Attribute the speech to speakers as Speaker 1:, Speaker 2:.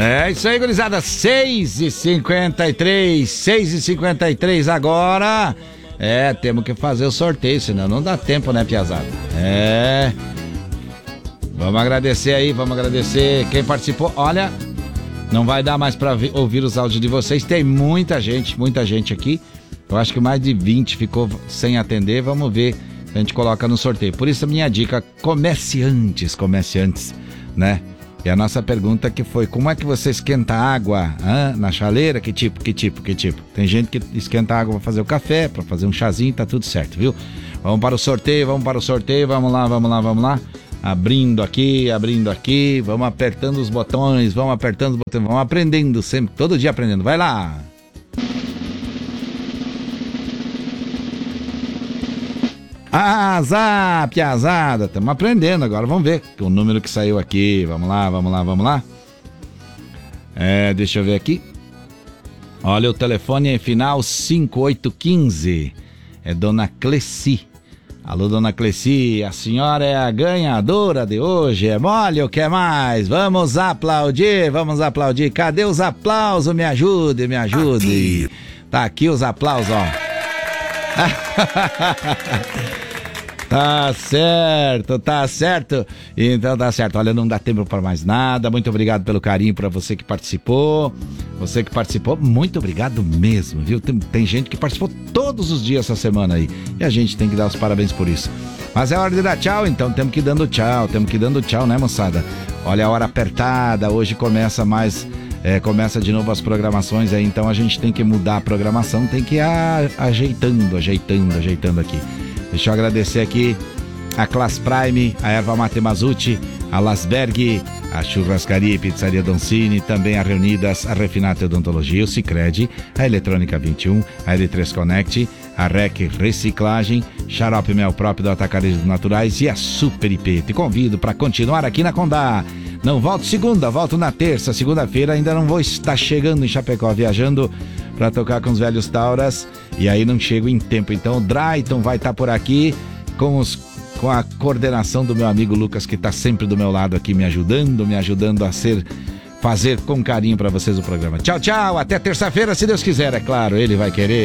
Speaker 1: É isso aí, gurizada. 6h53 agora. Temos que fazer o sorteio, senão não dá tempo, né, piazada? Vamos agradecer aí, quem participou. Olha, não vai dar mais pra ouvir os áudios de vocês. Tem muita gente aqui. Eu acho que mais de 20 ficou sem atender. Vamos ver, a gente coloca no sorteio. Por isso a minha dica, comece antes, né? E a nossa pergunta que foi, como é que você esquenta água na chaleira? Que tipo? Tem gente que esquenta água para fazer o café, para fazer um chazinho, tá tudo certo, viu? Vamos para o sorteio, vamos lá. Abrindo aqui, vamos apertando os botões, vamos aprendendo sempre, todo dia aprendendo. Vai lá! Piazada, estamos aprendendo agora, vamos ver o número que saiu aqui, vamos lá. Deixa eu ver aqui. Olha, o telefone é final 5815, é Dona Cleci. Alô, Dona Cleci, a senhora é a ganhadora de hoje, é mole ou quer mais? Vamos aplaudir, cadê os aplausos? Me ajude. Aqui. Tá aqui os aplausos, ó. Tá certo. Então tá certo. Olha, não dá tempo para mais nada. Muito obrigado pelo carinho para você que participou. Muito obrigado mesmo, viu? Tem gente que participou todos os dias essa semana aí. E a gente tem que dar os parabéns por isso. Mas é hora de dar tchau, então temos que ir dando tchau, né, moçada? Olha a hora apertada. Hoje começa começa de novo as programações aí, então a gente tem que mudar a programação, tem que ir ajeitando aqui. Deixa eu agradecer aqui a Class Prime, a Erva Mate Mazuti, a Lasberg, a Churrascaria e Pizzaria Doncini, também a Reunidas, a Refinata Odontologia, o Sicredi, a Eletrônica 21, a L3 Connect, a REC Reciclagem, Xarope Mel Próprio do Atacarejo Naturais e a Super IP. Te convido para continuar aqui na Condá. Não volto segunda, volto na terça. Segunda-feira ainda não vou estar chegando em Chapecó, viajando para tocar com os velhos Tauras, e aí não chego em tempo. Então o Drayton vai estar por aqui com a coordenação do meu amigo Lucas, que está sempre do meu lado aqui me ajudando a fazer com carinho para vocês o programa. Tchau, até terça-feira, se Deus quiser, é claro, ele vai querer.